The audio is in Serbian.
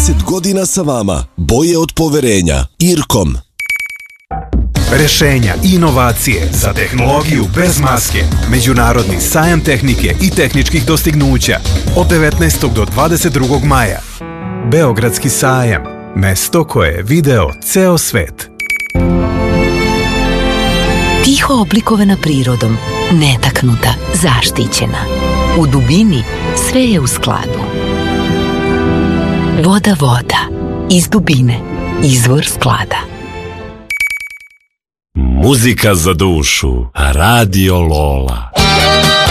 30 godina sa vama. Boje od poverenja. Irkom. Rešenja i inovacije za tehnologiju bez maske. Međunarodni sajam tehnike i tehničkih dostignuća od 19. do 22. maja. Beogradski sajam. Mesto koje je video ceo svet. Tiho oblikovana prirodom, netaknuta, zaštićena. U dubini sve je u skladu. Voda, iz dubine, izvor sklada. Muzika za dušu, Radio Lola.